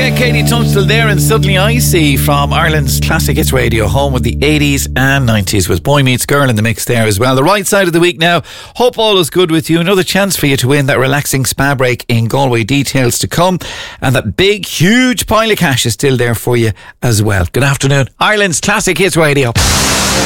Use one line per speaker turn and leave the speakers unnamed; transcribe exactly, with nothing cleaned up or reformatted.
Yeah, Katie Tunstall there, and Suddenly I See from Ireland's Classic Hits Radio, home of the eighties and nineties, with Boy Meets Girl in the mix there as well. The right side of the week now. Hope all is good with you. Another chance for you to win that relaxing spa break in Galway. Details to come, and that big, huge pile of cash is still there for you as well. Good afternoon. Ireland's Classic Hits Radio.